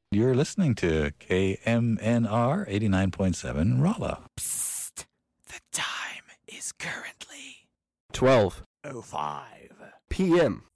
You're listening to KMNR 89.7 Rolla. Psst. The time is currently 12:05 05 p.m.